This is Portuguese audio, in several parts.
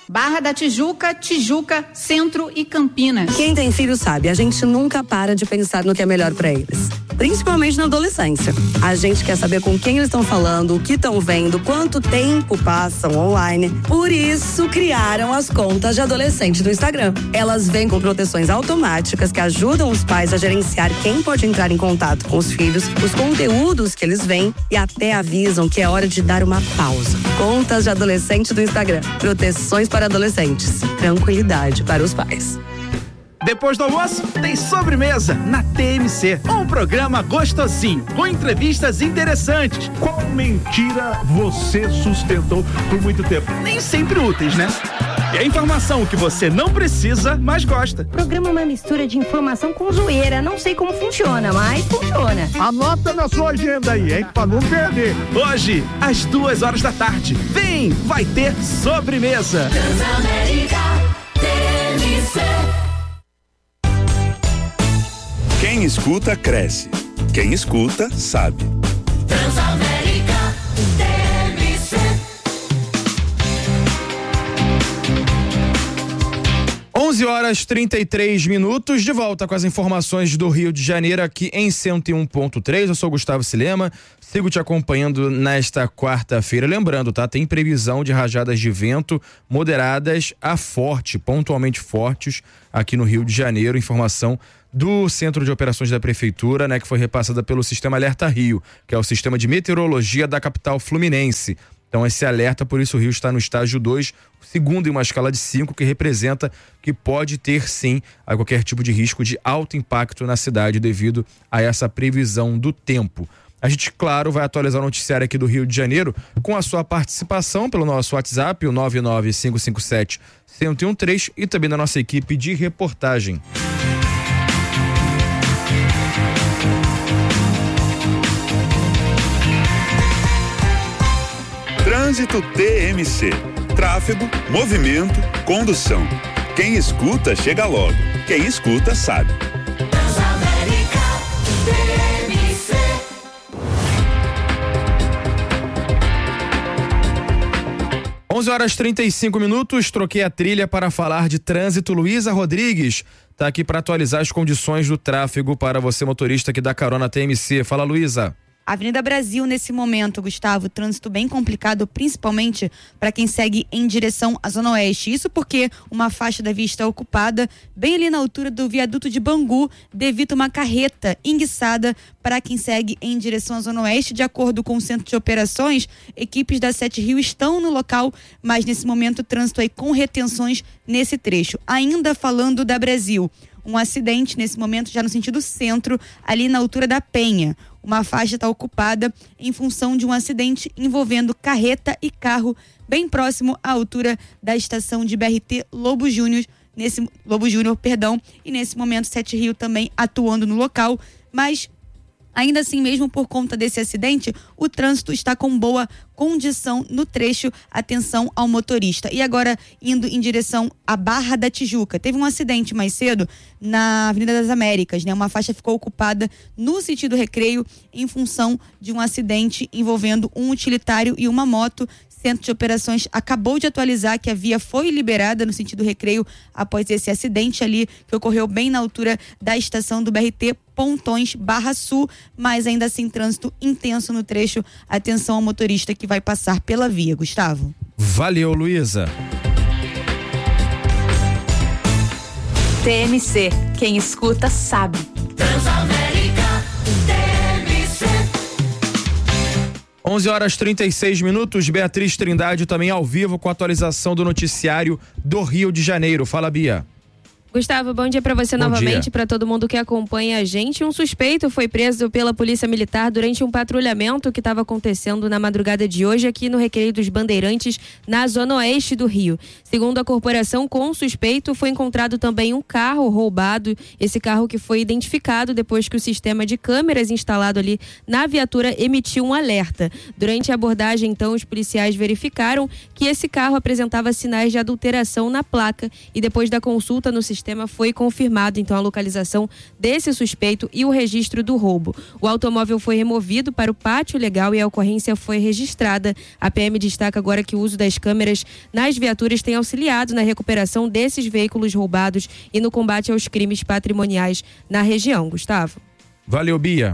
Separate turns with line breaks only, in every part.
Barra da Tijuca, Tijuca, Centro e Campinas.
Quem tem filho sabe, a gente nunca para de pensar no que é melhor para eles. Principalmente na adolescência. A gente quer saber com quem eles estão falando, o que estão vendo, quanto tempo passam online. Por isso, criaram as contas de adolescente do Instagram. Elas vêm com proteções automáticas que ajudam os pais a gerenciar quem pode entrar em contato com os filhos, os conteúdos que eles veem e até avisam que é hora de dar uma pausa. Contas de adolescente do Instagram. Proteções para adolescentes. Tranquilidade para os pais.
Depois do almoço, tem sobremesa na TMC. Um programa gostosinho, com entrevistas interessantes.
Qual mentira você sustentou por muito tempo?
Nem sempre úteis, né? E a informação que você não precisa, mas gosta.
O programa é uma mistura de informação com zoeira. Não sei como funciona, mas funciona.
Anota na sua agenda aí, hein? Pra não perder.
Hoje, às 14h. Vem, vai ter sobremesa.
Transamérica TMC.
Quem escuta, cresce. Quem escuta, sabe.
Transamérica TMC.
11h33, de volta com as informações do Rio de Janeiro aqui em 101.3. Eu sou Gustavo Silema, sigo te acompanhando nesta quarta-feira. Lembrando, tá? Tem previsão de rajadas de vento moderadas a forte, pontualmente fortes aqui no Rio de Janeiro. Informação do Centro de Operações da Prefeitura, né, que foi repassada pelo Sistema Alerta Rio, que é o sistema de meteorologia da capital fluminense. Então esse alerta, por isso o Rio está no estágio 2, segundo em uma escala de 5, que representa que pode ter sim a qualquer tipo de risco de alto impacto na cidade devido a essa previsão do tempo. A gente, claro, vai atualizar o noticiário aqui do Rio de Janeiro com a sua participação pelo nosso WhatsApp, o 99557-1013, e também da nossa equipe de reportagem.
Trânsito TMC. Tráfego, movimento, condução. Quem escuta, chega logo. Quem escuta, sabe.
Transamérica TMC.
11h35, troquei a trilha para falar de trânsito. Luísa Rodrigues está aqui para atualizar as condições do tráfego para você, motorista que dá carona TMC. Fala, Luísa.
Avenida Brasil, nesse momento, Gustavo, trânsito bem complicado, principalmente para quem segue em direção à Zona Oeste. Isso porque uma faixa da via está ocupada, bem ali na altura do viaduto de Bangu, devido a uma carreta enguiçada para quem segue em direção à Zona Oeste. De acordo com o Centro de Operações, equipes da 7 Rio estão no local, mas nesse momento o trânsito aí com retenções nesse trecho. Ainda falando da Brasil, um acidente nesse momento já no sentido centro, ali na altura da Penha. Uma faixa está ocupada em função de um acidente envolvendo carreta e carro bem próximo à altura da estação de BRT Lobo Júnior, e nesse momento 7 Rio também atuando no local, mas ainda assim, mesmo por conta desse acidente, o trânsito está com boa condição no trecho. Atenção ao motorista. E agora, indo em direção à Barra da Tijuca. Teve um acidente mais cedo na Avenida das Américas, né? Uma faixa ficou ocupada no sentido Recreio em função de um acidente envolvendo um utilitário e uma moto. Centro de Operações acabou de atualizar que a via foi liberada no sentido Recreio após esse acidente ali que ocorreu bem na altura da estação do BRT Pontões Barra Sul, mas ainda assim trânsito intenso no trecho. Atenção ao motorista que vai passar pela via. Gustavo.
Valeu, Luísa.
TMC, quem escuta sabe.
Transamérica TMC.
11h36, Beatriz Trindade também ao vivo com a atualização do noticiário do Rio de Janeiro. Fala, Bia.
Gustavo, bom dia para você novamente, para todo mundo que acompanha a gente. Um suspeito foi preso pela Polícia Militar durante um patrulhamento que estava acontecendo na madrugada de hoje aqui no Recreio dos Bandeirantes, na zona oeste do Rio. Segundo a corporação, com o suspeito foi encontrado também um carro roubado. Esse carro que foi identificado depois que o sistema de câmeras instalado ali na viatura emitiu um alerta. Durante a abordagem, então, os policiais verificaram que esse carro apresentava sinais de adulteração na placa e depois da consulta no sistema sistema foi confirmado, então, a localização desse suspeito e o registro do roubo. O automóvel foi removido para o pátio legal e a ocorrência foi registrada. A PM destaca agora que o uso das câmeras nas viaturas tem auxiliado na recuperação desses veículos roubados e no combate aos crimes patrimoniais na região. Gustavo.
Valeu, Bia.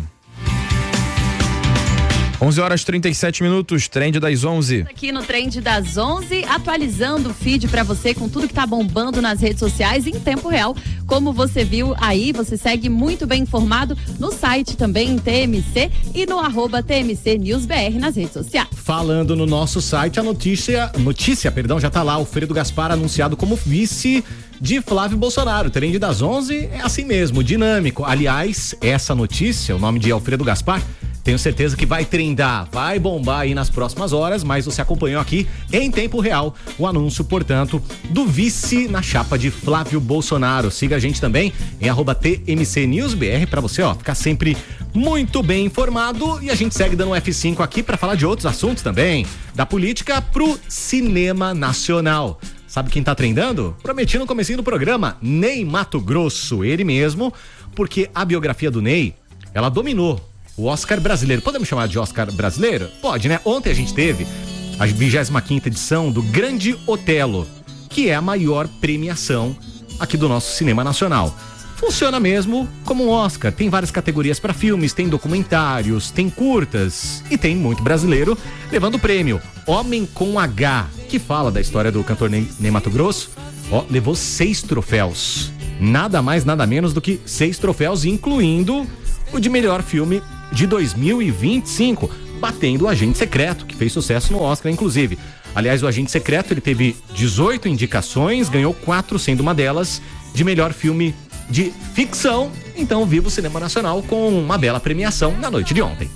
11h37, Trend das 11.
Aqui no Trend das 11, atualizando o feed pra você com tudo que tá bombando nas redes sociais em tempo real. Como você viu aí, você segue muito bem informado no site também, TMC, e no @TMC News BR nas redes sociais.
Falando no nosso site, a notícia, já tá lá, Alfredo Gaspar anunciado como vice de Flávio Bolsonaro. Trend das 11 é assim mesmo, dinâmico. Aliás, essa notícia, o nome de Alfredo Gaspar, tenho certeza que vai trendar, vai bombar aí nas próximas horas, mas você acompanhou aqui em tempo real o anúncio, portanto, do vice na chapa de Flávio Bolsonaro. Siga a gente também em @TMC News BR pra você, ficar sempre muito bem informado, e a gente segue dando um F5 aqui pra falar de outros assuntos também, da política pro cinema nacional. Sabe quem tá trendando? Prometi no comecinho do programa, Ney Matogrosso, ele mesmo, porque a biografia do Ney, ela dominou o Oscar brasileiro. Podemos chamar de Oscar brasileiro? Pode, né? Ontem a gente teve a 25ª edição do Grande Otelo, que é a maior premiação aqui do nosso cinema nacional. Funciona mesmo como um Oscar. Tem várias categorias para filmes, tem documentários, tem curtas e tem muito brasileiro levando o prêmio. Homem com H, que fala da história do cantor Ney Matogrosso, levou 6 troféus. Nada mais, nada menos do que 6 troféus, incluindo o de melhor filme de 2025, batendo o Agente Secreto, que fez sucesso no Oscar, inclusive. Aliás, o Agente Secreto, ele teve 18 indicações, ganhou 4, sendo uma delas de melhor filme de ficção. Então, viva o cinema nacional com uma bela premiação na noite de ontem.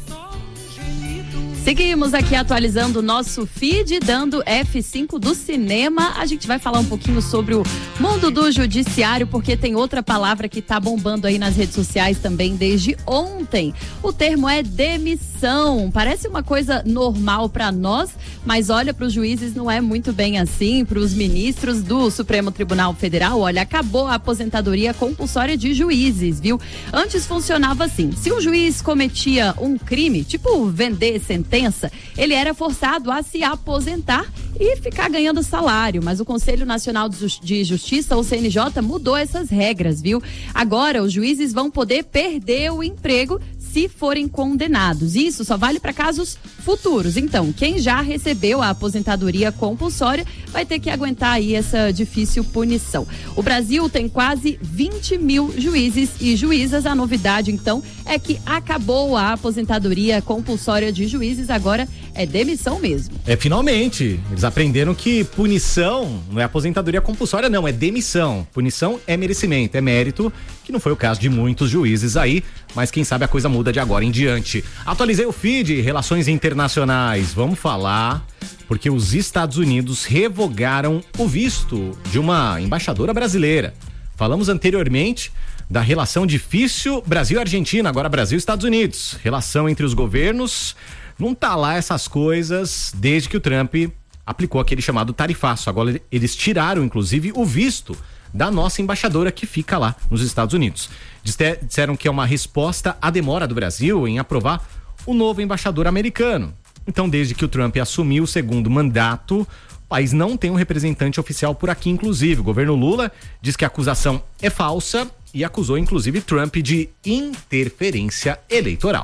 Seguimos aqui atualizando o nosso feed, dando F5 do cinema. A gente vai falar um pouquinho sobre o mundo do judiciário, porque tem outra palavra que tá bombando aí nas redes sociais também desde ontem. O termo é demissão. Parece uma coisa normal para nós, mas olha, para os juízes não é muito bem assim. Para os ministros do Supremo Tribunal Federal, olha, acabou a aposentadoria compulsória de juízes, viu? Antes funcionava assim: se um juiz cometia um crime, tipo vender sentença, ele era forçado a se aposentar e ficar ganhando salário, mas o Conselho Nacional de Justiça, o CNJ, mudou essas regras, viu? Agora os juízes vão poder perder o emprego se forem condenados. Isso só vale para casos futuros. Então, quem já recebeu a aposentadoria compulsória vai ter que aguentar aí essa difícil punição. O Brasil tem quase 20 mil juízes e juízas. A novidade, então, é que acabou a aposentadoria compulsória de juízes, agora é demissão mesmo.
Finalmente, eles aprenderam que punição não é aposentadoria compulsória, não, é demissão. Punição é merecimento, é mérito, que não foi o caso de muitos juízes aí, mas quem sabe a coisa muda de agora em diante. Atualizei o feed, relações internacionais, vamos falar, porque os Estados Unidos revogaram o visto de uma embaixadora brasileira. Falamos anteriormente da relação difícil Brasil-Argentina, agora Brasil e Estados Unidos. Relação entre os governos, não tá lá essas coisas desde que o Trump aplicou aquele chamado tarifaço. Agora eles tiraram, inclusive, o visto da nossa embaixadora que fica lá nos Estados Unidos. Disseram que é uma resposta à demora do Brasil em aprovar o novo embaixador americano. Então, desde que o Trump assumiu o segundo mandato, o país não tem um representante oficial por aqui, inclusive. O governo Lula diz que a acusação é falsa e acusou, inclusive, Trump de interferência eleitoral.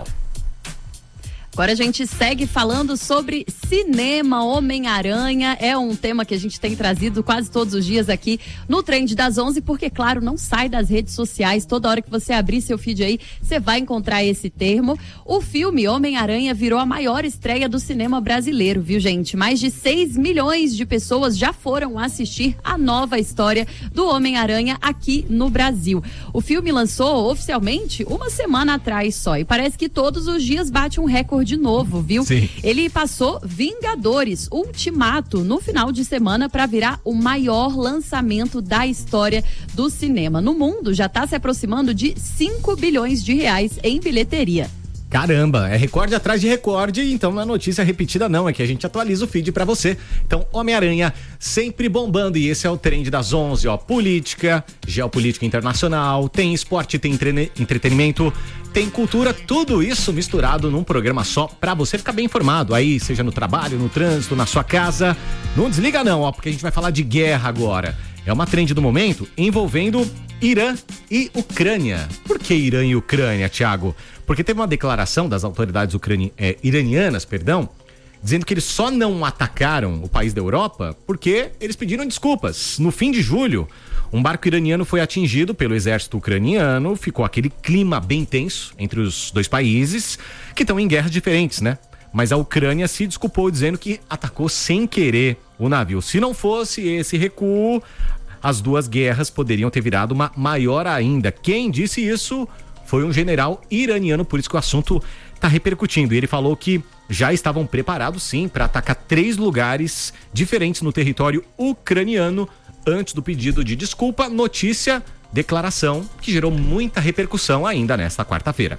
Agora a gente segue falando sobre cinema. Homem-Aranha é um tema que a gente tem trazido quase todos os dias aqui no Trend das 11, porque, claro, não sai das redes sociais. Toda hora que você abrir seu feed aí, você vai encontrar esse termo. O filme Homem-Aranha virou a maior estreia do cinema brasileiro, viu, gente? Mais de 6 milhões de pessoas já foram assistir a nova história do Homem-Aranha aqui no Brasil. O filme lançou oficialmente uma semana atrás só, e parece que todos os dias bate um recorde de novo, viu?
Sim.
Ele passou Vingadores Ultimato no final de semana para virar o maior lançamento da história do cinema. No mundo já está se aproximando de 5 bilhões de reais em bilheteria.
Caramba, é recorde atrás de recorde, então não é notícia repetida não, é que a gente atualiza o feed pra você. Então, Homem-Aranha sempre bombando, e esse é o trend das 11, ó. Política, geopolítica internacional, tem esporte, tem entretenimento, tem cultura, tudo isso misturado num programa só pra você ficar bem informado. Aí, seja no trabalho, no trânsito, na sua casa. Não desliga não, ó, porque a gente vai falar de guerra agora. É uma trend do momento envolvendo Irã e Ucrânia. Por que Irã e Ucrânia, Thiago? Porque teve uma declaração das autoridades iranianas, dizendo que eles só não atacaram o país da Europa porque eles pediram desculpas. No fim de julho, um barco iraniano foi atingido pelo exército ucraniano, ficou aquele clima bem tenso entre os dois países, que estão em guerras diferentes, né? Mas a Ucrânia se desculpou dizendo que atacou sem querer o navio. Se não fosse esse recuo, as duas guerras poderiam ter virado uma maior ainda. Quem disse isso foi um general iraniano, por isso que o assunto está repercutindo. E ele falou que já estavam preparados sim para atacar 3 lugares diferentes no território ucraniano antes do pedido de desculpa, notícia, declaração que gerou muita repercussão ainda nesta quarta-feira.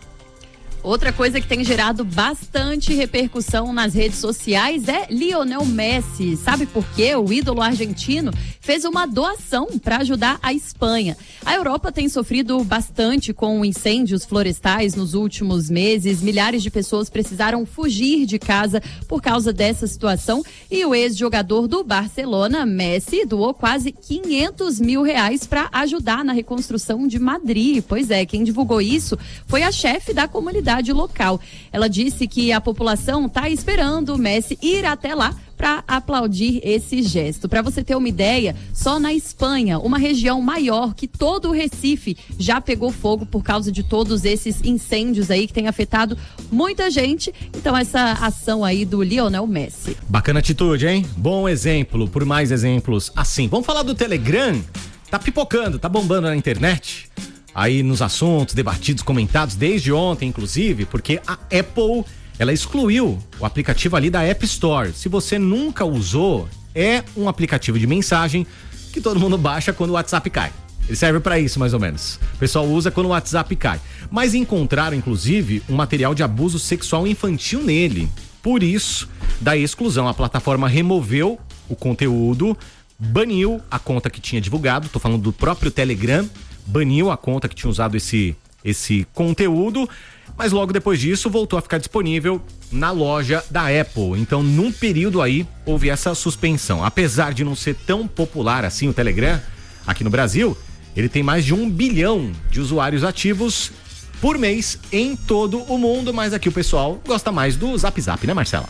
Outra coisa que tem gerado bastante repercussão nas redes sociais é Lionel Messi. Sabe por quê? O ídolo argentino fez uma doação para ajudar a Espanha. A Europa tem sofrido bastante com incêndios florestais nos últimos meses. Milhares de pessoas precisaram fugir de casa por causa dessa situação. E o ex-jogador do Barcelona, Messi, doou quase R$500 mil para ajudar na reconstrução de Madrid. Pois é, quem divulgou isso foi a chefe da comunidade local. Ela disse que a população está esperando o Messi ir até lá para aplaudir esse gesto. Para você ter uma ideia, só na Espanha, uma região maior que todo o Recife já pegou fogo por causa de todos esses incêndios aí que tem afetado muita gente. Então essa ação aí do Lionel Messi.
Bacana atitude, hein? Bom exemplo, por mais exemplos assim. Vamos falar do Telegram? Tá pipocando, tá bombando na internet. Aí nos assuntos debatidos, comentados desde ontem, inclusive, porque a Apple, ela excluiu o aplicativo ali da App Store. Se você nunca usou, é um aplicativo de mensagem que todo mundo baixa quando o WhatsApp cai. Ele serve para isso, mais ou menos. O pessoal usa quando o WhatsApp cai. Mas encontraram, inclusive, um material de abuso sexual infantil nele. Por isso, da exclusão, a plataforma removeu o conteúdo, baniu a conta que tinha divulgado, tô falando do próprio Telegram, baniu a conta que tinha usado esse conteúdo, mas logo depois disso voltou a ficar disponível na loja da Apple. Então, num período aí, houve essa suspensão. Apesar de não ser tão popular assim o Telegram, aqui no Brasil, ele tem mais de 1 bilhão de usuários ativos por mês em todo o mundo, mas aqui o pessoal gosta mais do Zap Zap, né, Marcela?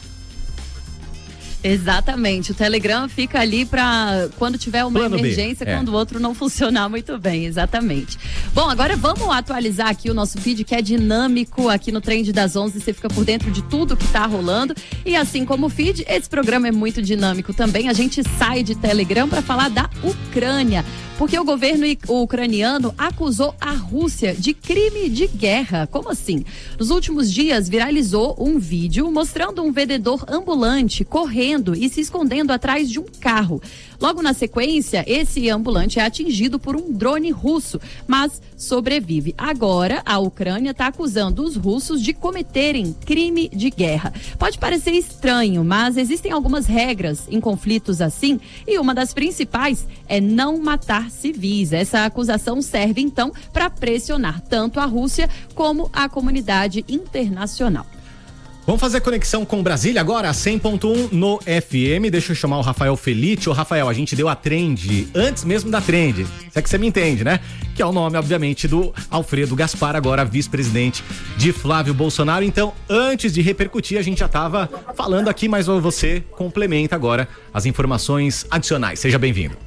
Exatamente, o Telegram fica ali para quando tiver uma emergência, quando o outro não funcionar muito bem, exatamente. Bom, agora vamos atualizar aqui o nosso feed, que é dinâmico aqui no Trend das 11, você fica por dentro de tudo que tá rolando, e assim como o feed, esse programa é muito dinâmico também. A gente sai de Telegram para falar da Ucrânia, porque o governo ucraniano acusou a Rússia de crime de guerra. Como assim? Nos últimos dias viralizou um vídeo mostrando um vendedor ambulante correndo e se escondendo atrás de um carro. Logo na sequência, esse ambulante é atingido por um drone russo, mas sobrevive. Agora, a Ucrânia está acusando os russos de cometerem crime de guerra. Pode parecer estranho, mas existem algumas regras em conflitos assim, e uma das principais é não matar civis. Essa acusação serve, então, para pressionar tanto a Rússia como a comunidade internacional.
Vamos fazer conexão com Brasília agora, 100.1 no FM. Deixa eu chamar o Rafael Felite. Ô Rafael, a gente deu a trend antes mesmo da trend. Se é que você me entende, né? Que é o nome, obviamente, do Alfredo Gaspar, agora vice-presidente de Flávio Bolsonaro. Então, antes de repercutir, a gente já estava falando aqui, mas você complementa agora as informações adicionais. Seja bem-vindo.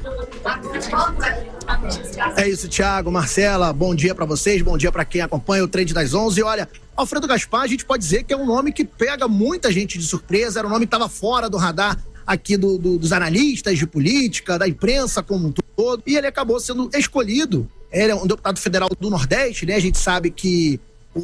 É isso, Thiago, Marcela, bom dia pra vocês, bom dia pra quem acompanha o Trend das 11. E olha, Alfredo Gaspar, a gente pode dizer que é um nome que pega muita gente de surpresa, era um nome que estava fora do radar aqui dos analistas de política, da imprensa como um todo, e ele acabou sendo escolhido. Ele é um deputado federal do Nordeste, né? A gente sabe que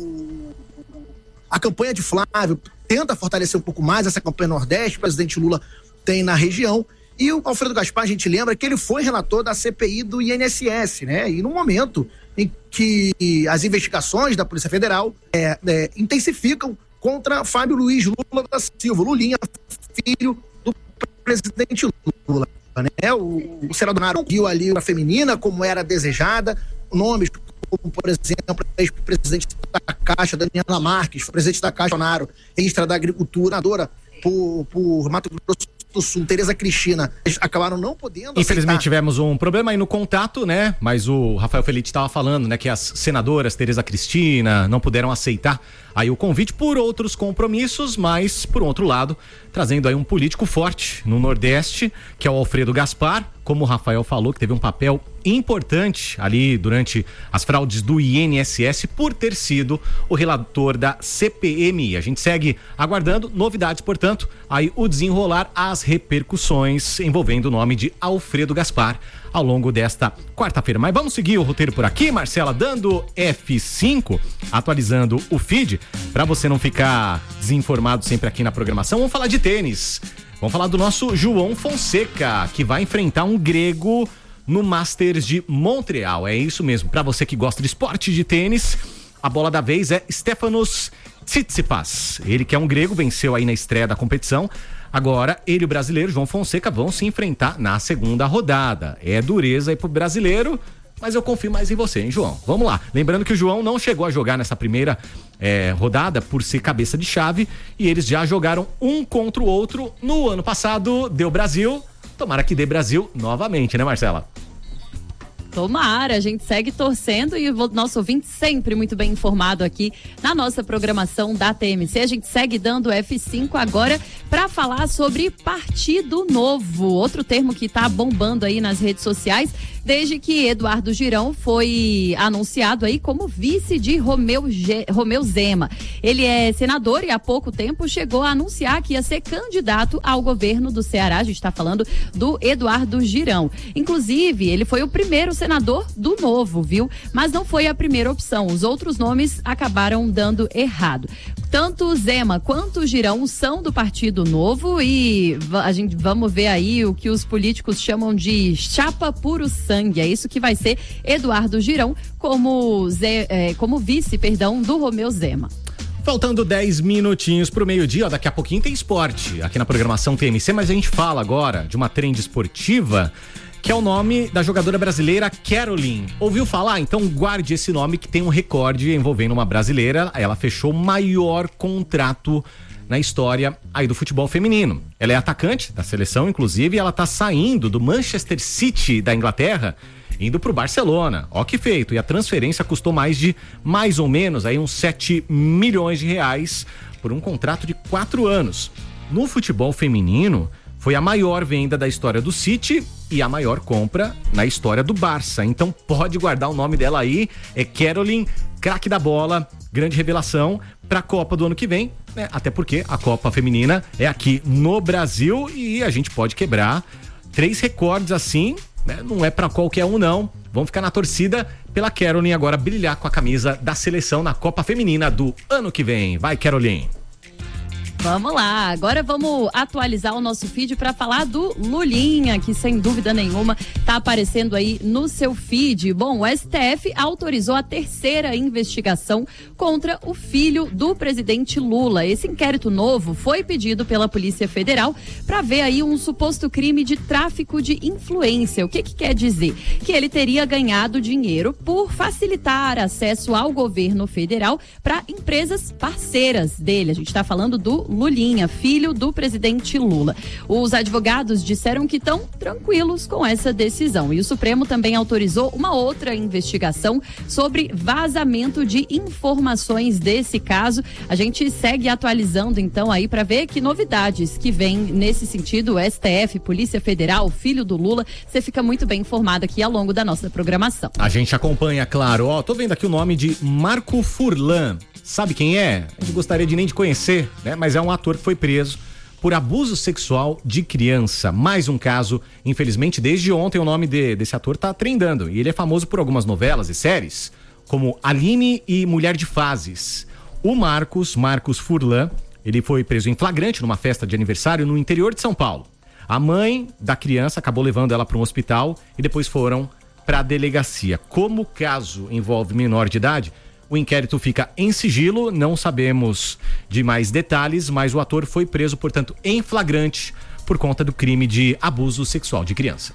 a campanha de Flávio tenta fortalecer um pouco mais essa campanha Nordeste, o presidente Lula tem na região. E o Alfredo Gaspar, a gente lembra que ele foi relator da CPI do INSS, né? E no momento em que as investigações da Polícia Federal intensificam contra Fábio Luiz Lula da Silva, Lulinha, filho do presidente Lula. Né? O senador Naro viu ali a feminina como era desejada, nomes como, por exemplo, a ex-presidente da Caixa, Daniela Marques, presidente da Caixa, Naro, ministra da Agricultura, senadora por Mato Grosso do Sul, Tereza Cristina, eles acabaram não podendo
Infelizmente
aceitar.
tivemos um problema aí no contato, né? Mas o Rafael Felite estava falando, né, que as senadoras Tereza Cristina não puderam aceitar aí o convite por outros compromissos, mas por outro lado, trazendo aí um político forte no Nordeste, que é o Alfredo Gaspar, como o Rafael falou, que teve um papel importante ali durante as fraudes do INSS por ter sido o relator da CPMI. A gente segue aguardando novidades, portanto, aí o desenrolar, as repercussões envolvendo o nome de Alfredo Gaspar ao longo desta quarta-feira. Mas vamos seguir o roteiro por aqui, Marcela, dando F5, atualizando o feed, para você não ficar desinformado sempre aqui na programação. Vamos falar de tênis. Vamos falar do nosso João Fonseca, que vai enfrentar um grego no Masters de Montreal. É isso mesmo. Para você que gosta de esporte de tênis, a bola da vez é Stefanos Tsitsipas. Ele que é um grego, venceu aí na estreia da competição. Agora, ele e o brasileiro João Fonseca vão se enfrentar na segunda rodada. É dureza aí pro brasileiro, mas eu confio mais em você, hein, João? Vamos lá. Lembrando que o João não chegou a jogar nessa primeira rodada por ser cabeça de chave, e eles já jogaram um contra o outro no ano passado. Deu Brasil. Tomara que dê Brasil novamente, né, Marcela?
Tomara, a gente segue torcendo e o nosso ouvinte sempre muito bem informado aqui na nossa programação da TMC. A gente segue dando F5 agora para falar sobre Partido Novo, outro termo que está bombando aí nas redes sociais desde que Eduardo Girão foi anunciado aí como vice de Romeu Zema. Ele é senador e há pouco tempo chegou a anunciar que ia ser candidato ao governo do Ceará. A gente está falando do Eduardo Girão. Inclusive, ele foi o primeiro senador do Novo, viu? Mas não foi a primeira opção. Os outros nomes acabaram dando errado. Tanto Zema quanto Girão são do Partido Novo e vamos ver aí o que os políticos chamam de chapa puro sangue. É isso que vai ser Eduardo Girão como vice, do Romeu Zema.
Faltando 10 minutinhos pro meio-dia, daqui a pouquinho tem esporte aqui na programação TMC, mas a gente fala agora de uma trend esportiva, que é o nome da jogadora brasileira Caroline. Ouviu falar? Então guarde esse nome, que tem um recorde envolvendo uma brasileira. Ela fechou o maior contrato na história aí do futebol feminino. Ela é atacante da seleção, inclusive, e ela tá saindo do Manchester City da Inglaterra, indo pro Barcelona. Ó que feito. E a transferência custou mais ou menos aí uns 7 milhões de reais por um contrato de 4 anos. No futebol feminino, foi a maior venda da história do City e a maior compra na história do Barça. Então pode guardar o nome dela aí, é Caroline, craque da bola, grande revelação para a Copa do ano que vem, né? Até porque a Copa Feminina é aqui no Brasil e a gente pode quebrar 3 recordes assim, né? Não é para qualquer um, não. Vamos ficar na torcida pela Caroline agora brilhar com a camisa da seleção na Copa Feminina do ano que vem. Vai, Caroline!
Vamos lá, agora vamos atualizar o nosso feed para falar do Lulinha, que sem dúvida nenhuma está aparecendo aí no seu feed. Bom, o STF autorizou a 3ª investigação contra o filho do presidente Lula. Esse inquérito novo foi pedido pela Polícia Federal para ver aí um suposto crime de tráfico de influência. O que quer dizer? Que ele teria ganhado dinheiro por facilitar acesso ao governo federal para empresas parceiras dele. A gente está falando do Lulinha, filho do presidente Lula. Os advogados disseram que estão tranquilos com essa decisão. E o Supremo também autorizou uma outra investigação sobre vazamento de informações desse caso. A gente segue atualizando então aí para ver que novidades que vem nesse sentido. O STF, Polícia Federal, filho do Lula. Você fica muito bem informado aqui ao longo da nossa programação.
A gente acompanha, claro. Tô vendo aqui o nome de Marco Furlan. Sabe quem é? A gente gostaria de nem de conhecer, né? Mas é um ator que foi preso por abuso sexual de criança. Mais um caso, infelizmente, desde ontem o nome desse ator tá trendando. E ele é famoso por algumas novelas e séries, como Aline e Mulher de Fases. O Marcos Furlan, ele foi preso em flagrante numa festa de aniversário no interior de São Paulo. A mãe da criança acabou levando ela para um hospital e depois foram para a delegacia. Como o caso envolve menor de idade, o inquérito fica em sigilo, não sabemos de mais detalhes, mas o ator foi preso, portanto, em flagrante por conta do crime de abuso sexual de criança.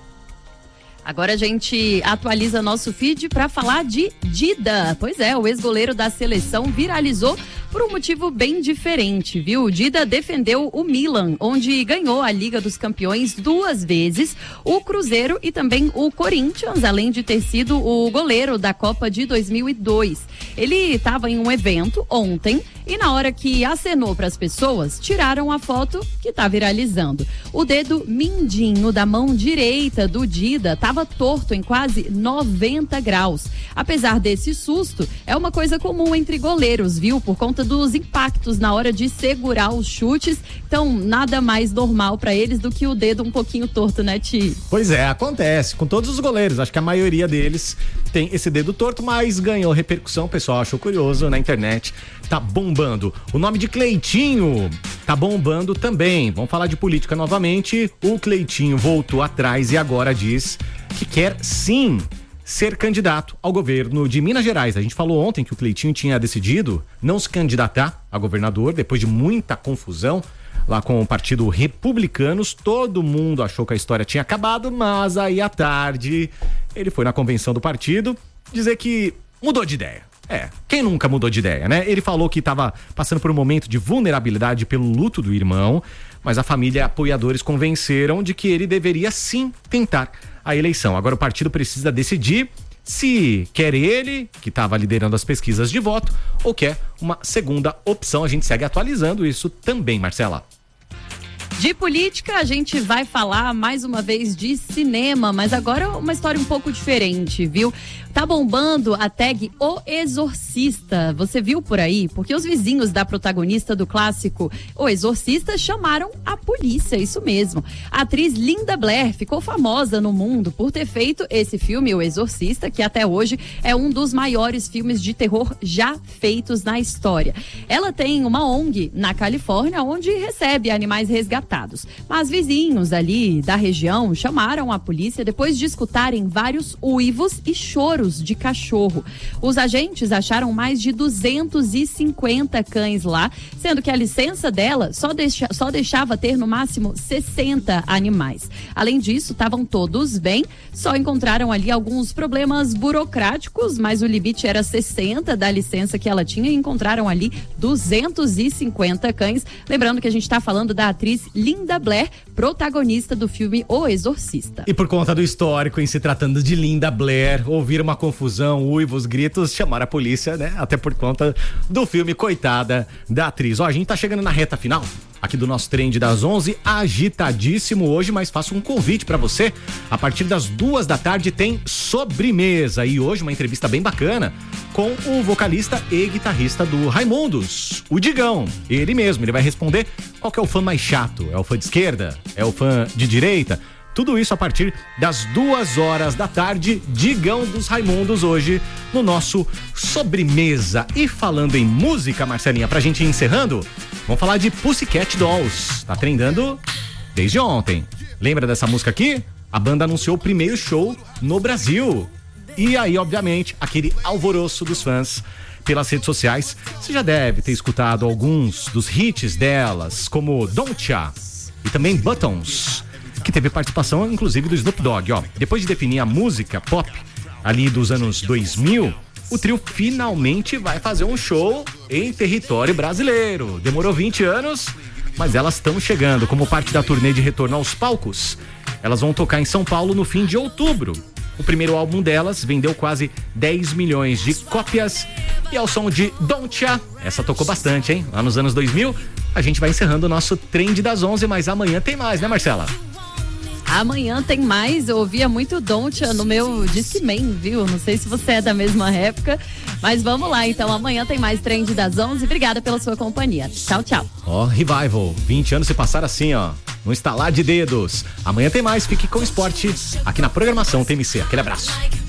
Agora a gente atualiza nosso feed para falar de Dida. Pois é, o ex-goleiro da seleção viralizou por um motivo bem diferente, viu? O Dida defendeu o Milan, onde ganhou a Liga dos Campeões 2 vezes, o Cruzeiro e também o Corinthians, além de ter sido o goleiro da Copa de 2002. Ele estava em um evento ontem e na hora que acenou para as pessoas, tiraram a foto que está viralizando. O dedo mindinho da mão direita do Dida estava torto em quase 90 graus. Apesar desse susto, é uma coisa comum entre goleiros, viu? Por conta dos impactos na hora de segurar os chutes. Então, nada mais normal para eles do que o dedo um pouquinho torto, né, Ti?
Pois é, acontece com todos os goleiros. Acho que a maioria deles tem esse dedo torto, mas ganhou repercussão. O pessoal achou curioso na internet. Tá bombando. O nome de Cleitinho tá bombando também. Vamos falar de política novamente. O Cleitinho voltou atrás e agora diz que quer sim ser candidato ao governo de Minas Gerais. A gente falou ontem que o Cleitinho tinha decidido não se candidatar a governador depois de muita confusão lá com o Partido Republicanos. Todo mundo achou que a história tinha acabado, mas aí à tarde ele foi na convenção do partido dizer que mudou de ideia. Quem nunca mudou de ideia, né? Ele falou que estava passando por um momento de vulnerabilidade pelo luto do irmão, mas a família e apoiadores convenceram de que ele deveria sim tentar a eleição. Agora o partido precisa decidir se quer ele, que estava liderando as pesquisas de voto, ou quer uma segunda opção. A gente segue atualizando isso também, Marcela.
De política, a gente vai falar mais uma vez de cinema, mas agora uma história um pouco diferente, viu? Tá bombando a tag O Exorcista. Você viu por aí? Porque os vizinhos da protagonista do clássico O Exorcista chamaram a polícia, isso mesmo. A atriz Linda Blair ficou famosa no mundo por ter feito esse filme, O Exorcista, que até hoje é um dos maiores filmes de terror já feitos na história. Ela tem uma ONG na Califórnia, onde recebe animais resgatados. Mas vizinhos ali da região chamaram a polícia depois de escutarem vários uivos e choros de cachorro. Os agentes acharam mais de 250 cães lá, sendo que a licença dela só deixava ter no máximo 60 animais. Além disso, estavam todos bem, só encontraram ali alguns problemas burocráticos, mas o limite era 60 da licença que ela tinha e encontraram ali 250 cães. Lembrando que a gente está falando da atriz Linda Blair, protagonista do filme O Exorcista.
E por conta do histórico em se tratando de Linda Blair, ouvir uma confusão, uivos, gritos, chamar a polícia, né? Até por conta do filme, coitada da atriz. Ó, a gente tá chegando na reta final aqui do nosso Trend das 11, agitadíssimo hoje, mas faço um convite pra você. A partir das 2 da tarde tem sobremesa e hoje uma entrevista bem bacana com o vocalista e guitarrista do Raimundos, o Digão. Ele mesmo, ele vai responder qual que é o fã mais chato. É o fã de esquerda? É o fã de direita? Tudo isso a partir das 2 horas da tarde, Digão dos Raimundos hoje no nosso sobremesa. E falando em música, Marcelinha, pra gente ir encerrando, vamos falar de Pussycat Dolls. Tá trendando desde ontem. Lembra dessa música aqui? A banda anunciou o primeiro show no Brasil. E aí, obviamente, aquele alvoroço dos fãs pelas redes sociais. Você já deve ter escutado alguns dos hits delas, como Don't Ya e também Buttons, que teve participação, inclusive, do Snoop Dogg, ó. Depois de definir a música pop ali dos anos 2000, o trio finalmente vai fazer um show em território brasileiro. Demorou 20 anos, mas elas estão chegando como parte da turnê de retorno aos palcos. Elas vão tocar em São Paulo no fim de outubro. O primeiro álbum delas vendeu quase 10 milhões de cópias. E ao som de Don't Ya, essa tocou bastante, hein? Lá nos anos 2000, a gente vai encerrando o nosso Trend das 11, mas amanhã tem mais, né, Marcela?
Amanhã tem mais, eu ouvia muito Don't Ya no meu Discman, viu? Não sei se você é da mesma época, mas vamos lá, então amanhã tem mais Trend das 11, obrigada pela sua companhia, tchau, tchau.
Ó, Revival, 20 anos se passaram assim, ó, no estalar de dedos. Amanhã tem mais, fique com o esporte aqui na programação TMC, aquele abraço.